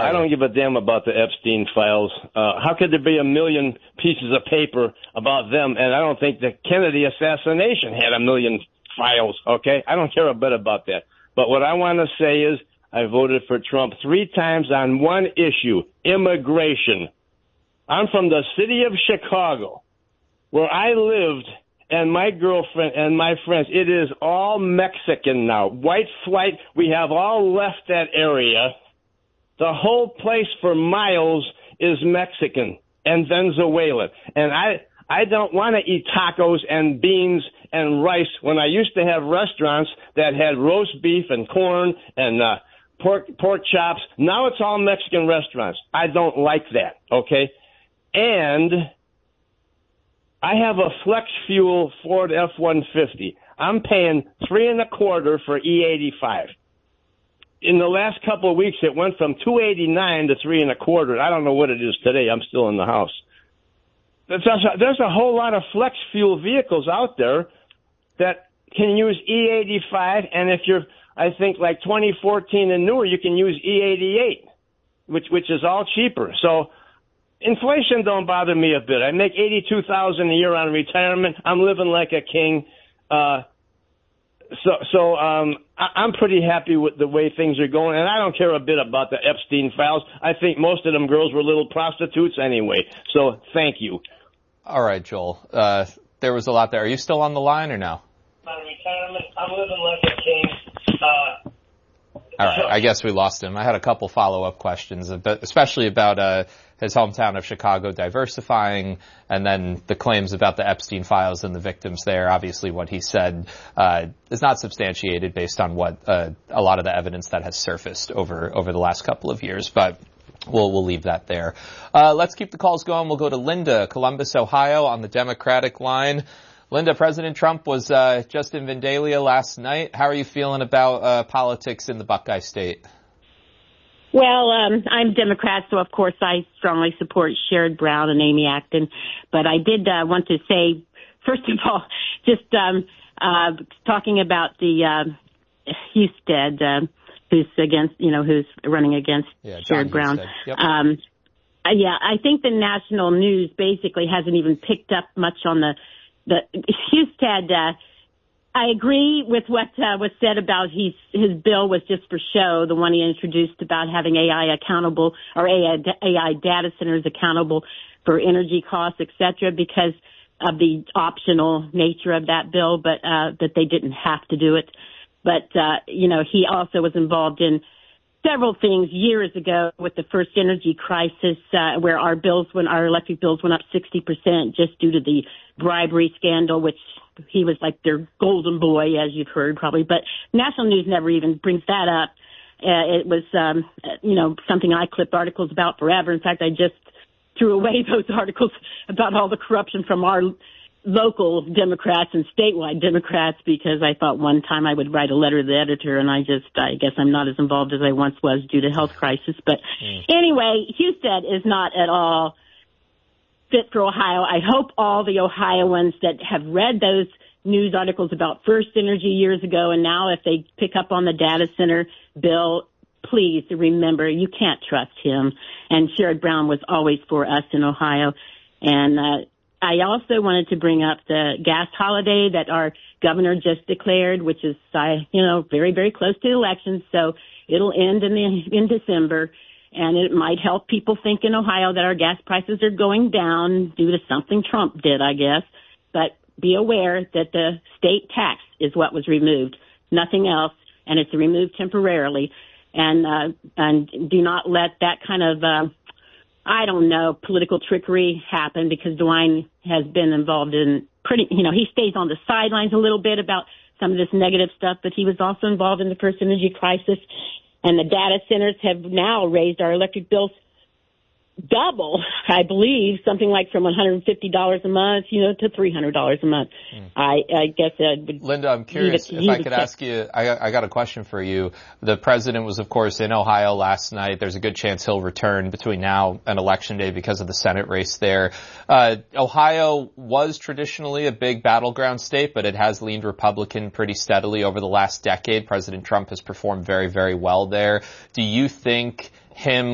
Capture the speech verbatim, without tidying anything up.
I don't give a damn about the Epstein files. Uh, how could there be a million pieces of paper about them? And I don't think the Kennedy assassination had a million files, okay? I don't care a bit about that. But what I want to say is I voted for Trump three times on one issue, immigration. I'm from the city of Chicago, where I lived, and my girlfriend and my friends, it is all Mexican now. White flight, we have all left that area. The whole place for miles is Mexican and Venezuelan. And I I don't want to eat tacos and beans and rice when I used to have restaurants that had roast beef and corn and uh, pork pork chops. Now it's all Mexican restaurants. I don't like that, okay? And I have a flex fuel Ford F one fifty. I'm paying three and a quarter for E eighty-five. In the last couple of weeks, it went from two eighty-nine to three and a quarter. I don't know what it is today. I'm still in the house. There's a, there's a whole lot of flex fuel vehicles out there that can use E eighty-five, and if you're, I think, like twenty fourteen and newer, you can use E eighty-eight, which which is all cheaper. So inflation don't bother me a bit. I make eighty-two thousand dollars a year on retirement. I'm living like a king. Uh, so so um, I, I'm pretty happy with the way things are going, and I don't care a bit about the Epstein files. I think most of them girls were little prostitutes anyway. So thank you. All right, Joel. Uh, there was a lot there. Are you still on the line or no? On retirement, I'm living like a king. Uh, All right, I guess we lost him. I had a couple follow-up questions, especially about uh, his hometown of Chicago diversifying, and then the claims about the Epstein files and the victims there. Obviously, what he said uh, is not substantiated based on what uh, a lot of the evidence that has surfaced over over the last couple of years, but we'll we'll leave that there. Uh, let's keep the calls going. We'll go to Linda, Columbus, Ohio, on the Democratic line. Linda, President Trump was uh, just in Vandalia last night. How are you feeling about uh, politics in the Buckeye State? Well, um, I'm Democrat, so of course I strongly support Sherrod Brown and Amy Acton. But I did uh, want to say, first of all, just um, uh, talking about the uh, Husted, uh, who's against, you know, who's running against yeah, Sherrod Brown. Yep. Um, uh, yeah, I think the national news basically hasn't even picked up much on the The Husted, uh, I agree with what uh, was said about his his bill was just for show, the one he introduced about having A I accountable or A I, A I data centers accountable for energy costs, et cetera, because of the optional nature of that bill, but uh, that they didn't have to do it. But, uh, you know, he also was involved in several things years ago with the first energy crisis, uh, where our bills, when our electric bills went up sixty percent just due to the bribery scandal, which he was like their golden boy, as you've heard probably. But national news never even brings that up. Uh, it was, um, you know, something I clipped articles about forever. In fact, I just threw away those articles about all the corruption from our local Democrats and statewide Democrats, because I thought one time I would write a letter to the editor, and I just, I guess I'm not as involved as I once was due to health crisis. But mm. anyway, Husted is not at all fit for Ohio. I hope all the Ohioans that have read those news articles about First Energy years ago, and now if they pick up on the data center bill, please remember you can't trust him. And Sherrod Brown was always for us in Ohio. And, uh, I also wanted to bring up the gas holiday that our governor just declared, which is, you know, very, very close to the elections. So it'll end in the, in December, and it might help people think in Ohio that our gas prices are going down due to something Trump did, I guess. But be aware that the state tax is what was removed, nothing else, and it's removed temporarily. And, uh, and do not let that kind of, uh, I don't know, political trickery happen, because DeWine has been involved in pretty, you know, he stays on the sidelines a little bit about some of this negative stuff, but he was also involved in the first energy crisis. And the data centers have now raised our electric bills double, I believe, something like from one hundred fifty dollars a month, you know, to three hundred dollars a month. Mm. I, I guess I would. Linda, I'm curious if I could ask you, I, I got a question for you. The president was, of course, in Ohio last night. There's a good chance he'll return between now and Election Day because of the Senate race there. Uh, Ohio was traditionally a big battleground state, but it has leaned Republican pretty steadily over the last decade. President Trump has performed very, very well there. Do you think him